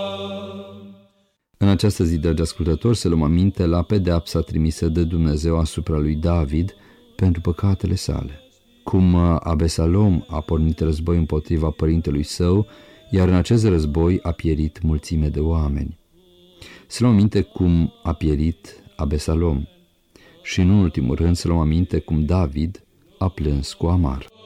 În această zi, dragi ascultători, să luăm aminte la pedeapsa trimisă de Dumnezeu asupra lui David pentru păcatele sale. Cum Abesalom a pornit război împotriva părintelui său, iar în acest război a pierit mulțime de oameni. Să luăm aminte cum a pierit Abesalom și, în ultimul rând, să luăm aminte cum David a plâns cu amar.